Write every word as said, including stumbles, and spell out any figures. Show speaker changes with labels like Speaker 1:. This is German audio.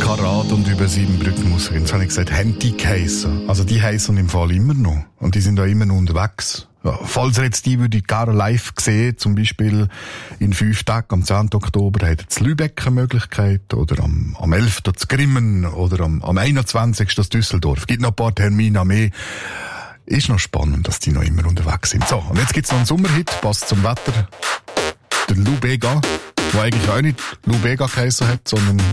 Speaker 1: Karat und über sieben Brücken muss ich. Jetzt habe ich gesagt, haben die geheissen? Also die heissen im Fall immer noch. Und die sind da immer noch unterwegs. Ja, falls ihr jetzt die würde gerne live sehen, zum Beispiel in fünf Tagen, am zehnten Oktober, hat ihr in Lübeck eine Möglichkeit, oder am, am elften zu Grimmen, oder am, am einundzwanzigsten in Düsseldorf. Gibt noch ein paar Termine mehr. Ist noch spannend, dass die noch immer unterwegs sind. So, und jetzt gibt's noch einen Sommerhit, passt zum Wetter. Der Lou Bega, der eigentlich auch nicht Lou Bega geheissen hat, sondern